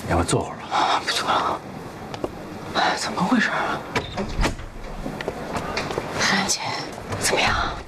要不坐会儿吧？ 啊，不坐了。哎，怎么回事啊？韩姐，怎么样？